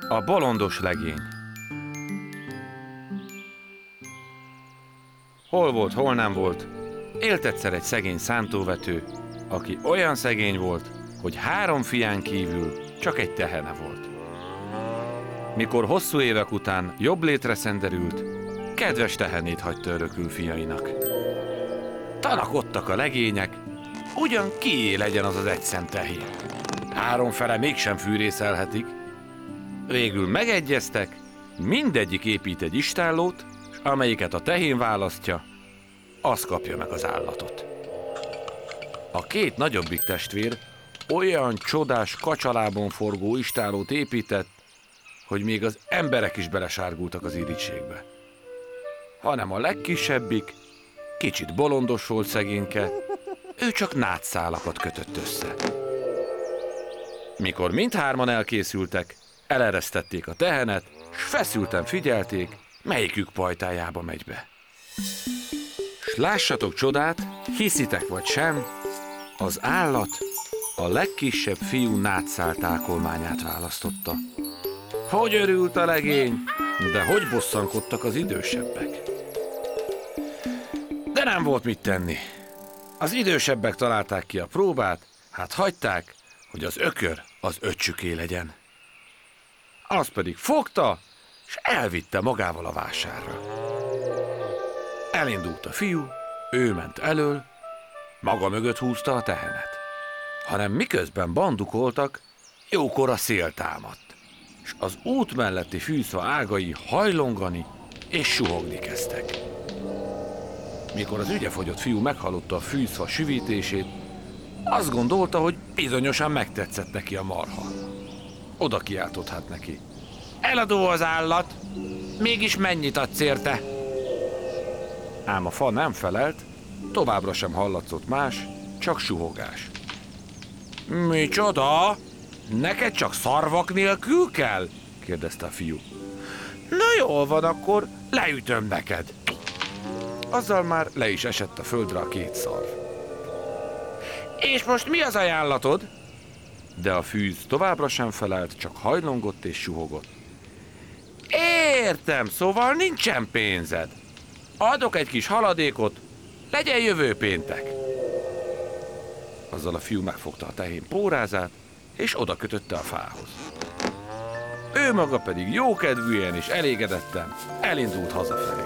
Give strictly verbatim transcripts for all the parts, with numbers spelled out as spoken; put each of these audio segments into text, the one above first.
A bolondos legény. Hol volt, hol nem volt, élt egyszer egy szegény szántóvető, aki olyan szegény volt, hogy három fián kívül csak egy tehene volt. Mikor hosszú évek után jobb létre szenderült, kedves tehenét hagyta örökül fiainak. Tanakodtak a legények, ugyan kié legyen az az egyszem tehén. Háromfele mégsem fűrészelhetik. Végül megegyeztek, mindegyik épít egy istállót, s amelyiket a tehén választja, az kapja meg az állatot. A két nagyobbik testvér olyan csodás kacsalában forgó istállót épített, hogy még az emberek is belesárgultak az irítségbe. Hanem a legkisebbik, kicsit bolondos volt szegényke, ő csak nátszálakat kötött össze. Mikor mindhárman elkészültek, eleresztették a tehenet, s feszülten figyelték, melyikük pajtájába megy be. S lássatok csodát, hiszitek vagy sem, az állat a legkisebb fiú nátszál tákolmányát választotta. Hogy örült a legény, de hogy bosszankodtak az idősebbek. De nem volt mit tenni. Az idősebbek találták ki a próbát, hát hagyták, hogy az ökör az öccsüké legyen. Az pedig fogta, és elvitte magával a vásárra. Elindult a fiú, ő ment elől, maga mögött húzta a tehenet. Hanem miközben bandukoltak, jókora szél támadt, és az út melletti fűszfa ágai hajlongani és suhogni kezdtek. Mikor az ügyefogyott fiú meghallotta a fűszfa süvítését, azt gondolta, hogy bizonyosan megtetszett neki a marha. Oda kiáltott hát neki. Eladó az állat, mégis mennyit adsz érte? Ám a fa nem felelt, továbbra sem hallatszott más, csak suhogás. Micsoda? Neked csak szarvak nélkül kell? Kérdezte a fiú. Na jól van, akkor leütöm neked. Azzal már le is esett a földre a két szarv. És most mi az ajánlatod? De a fűz továbbra sem felelt, csak hajlongott és suhogott. Értem, szóval nincsen pénzed. Adok egy kis haladékot, legyen jövő péntek. Azzal a fiú megfogta a tehén pórázát, és oda kötötte a fához. Ő maga pedig jókedvűen és elégedetten elindult hazafelé.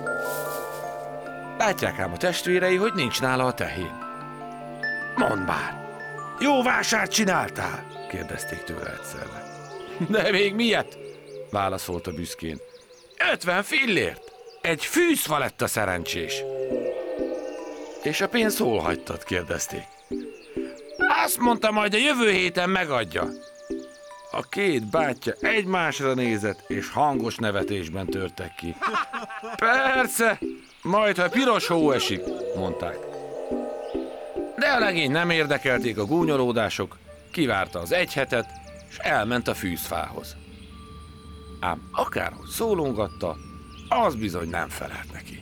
Látják ám a testvérei, hogy nincs nála a tehén. Mondd már, jó vásárt csináltál? Kérdezték tőle egyszerre. De még miért? Válaszolta büszkén. Ötven fillért! Egy fűszfa lett a szerencsés. És a pénzt hol hagytad? Kérdezték. Azt mondta, majd a jövő héten megadja. A két bátyja egymásra nézett, és hangos nevetésben törtek ki. Persze, majd ha piros hó esik, mondták. De a legény nem érdekelték a gúnyolódások, kivárta az egy hetet, és elment a fűzfához. Ám akárhogy szólongatta, az bizony nem felelt neki.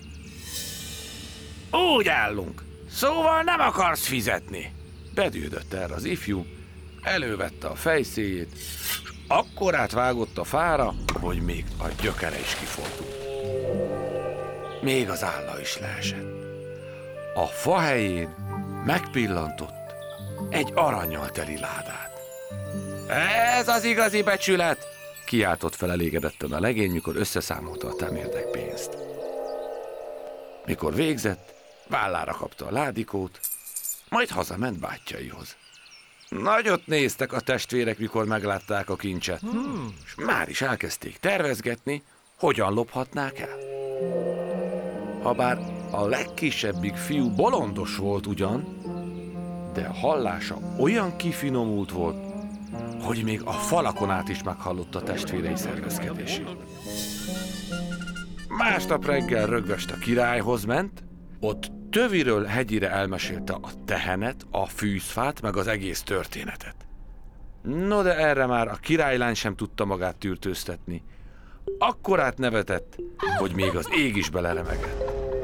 Úgy állunk, szóval nem akarsz fizetni. Bedődött erre az ifjú, elővette a fejszéjét, és akkorát vágott a fára, hogy még a gyökere is kifordult. Még az álla is leesett. A fa helyén megpillantott egy arannyal teli ládát. Ez az igazi becsület! Kiáltott fel elégedetten a legény, mikor összeszámolta a temérdek pénzt. Mikor végzett, vállára kapta a ládikót, majd hazament bátyjaihoz. Nagyot néztek a testvérek, mikor meglátták a kincset, hmm. és már is elkezdték tervezgetni, hogyan lophatnák el. Habár a legkisebbik fiú bolondos volt ugyan, de a hallása olyan kifinomult volt, hogy még a falakon át is meghallotta a testvérei szervezkedését. Másnap reggel rögvest a királyhoz ment, ott töviről hegyire elmesélte a tehenet, a fűzfát, meg az egész történetet. No, de erre már a királylány sem tudta magát tűrtőztetni. Akkorát nevetett, hogy még az ég is beleremegett.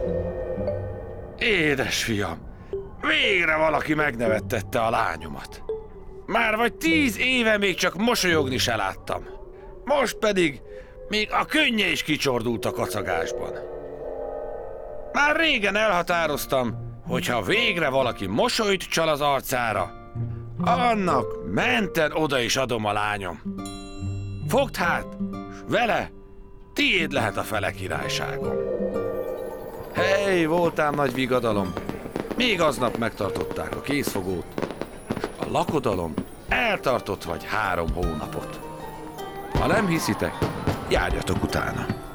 Édes fiam, végre valaki megnevettette a lányomat. Már vagy tíz éve még csak mosolyogni se láttam. Most pedig még a könnye is kicsordult a kacagásban. Már régen elhatároztam, hogy ha végre valaki mosolyt csal az arcára, annak menten oda is adom a lányom. Fogd hát, s vele tiéd lehet a fele királyságom. Hely, voltám nagy vigadalom. Még aznap megtartották a készfogót, és a lakodalom eltartott vagy három hónapot. Ha nem hiszitek, járjatok utána.